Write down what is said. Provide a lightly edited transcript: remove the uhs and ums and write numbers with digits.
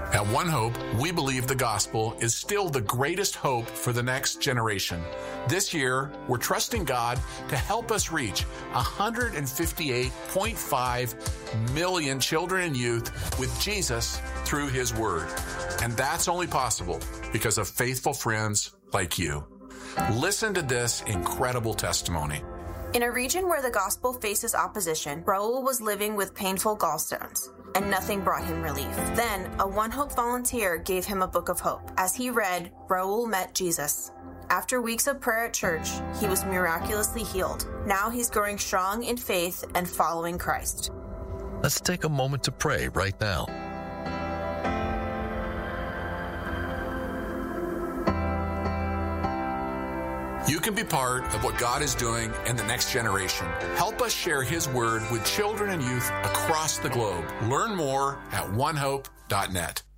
At One Hope, we believe the gospel is still the greatest hope for the next generation. This year, we're trusting God to help us reach 158.5 million children and youth with Jesus through His Word. And that's only possible because of faithful friends like you. Listen to this incredible testimony. In a region where the gospel faces opposition, Raul was living with painful gallstones, and nothing brought him relief. Then, a One Hope volunteer gave him a book of hope. As he read, Raul met Jesus. After weeks of prayer at church, he was miraculously healed. Now he's growing strong in faith and following Christ. Let's take a moment to pray right now. You can be part of what God is doing in the next generation. Help us share His Word with children and youth across the globe. Learn more at onehope.net.